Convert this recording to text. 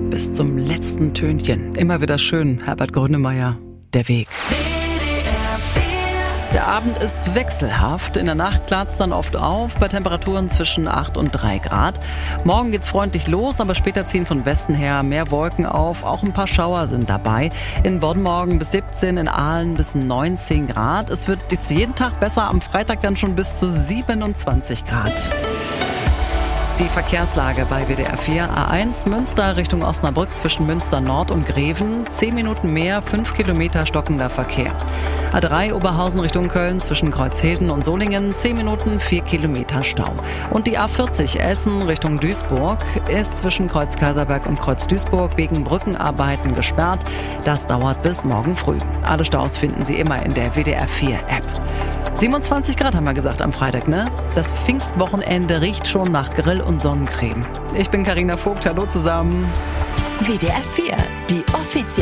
bis zum letzten Tönchen. Immer wieder schön, Herbert Grönemeyer, Der Weg. Der Abend ist wechselhaft. In der Nacht klart es dann oft auf, bei Temperaturen zwischen 8 und 3 Grad. Morgen geht's freundlich los, aber später ziehen von Westen her mehr Wolken auf. Auch ein paar Schauer sind dabei. In Bonn morgen bis 17, in Aalen bis 19 Grad. Es wird jetzt jeden Tag besser, am Freitag dann schon bis zu 27 Grad. Die Verkehrslage bei WDR 4. A1 Münster Richtung Osnabrück zwischen Münster Nord und Greven. 10 Minuten mehr, 5 Kilometer stockender Verkehr. A3 Oberhausen Richtung Köln zwischen Kreuzhilden und Solingen. 10 Minuten, 4 Kilometer Stau. Und die A40 Essen Richtung Duisburg ist zwischen Kreuz Kaiserberg und Kreuz Duisburg wegen Brückenarbeiten gesperrt. Das dauert bis morgen früh. Alle Staus finden Sie immer in der WDR 4 App. 27 Grad haben wir gesagt am Freitag, ne? Das Pfingstwochenende riecht schon nach Grill und Sonnencreme. Ich bin Carina Vogt, hallo zusammen. WDR 4, die offizielle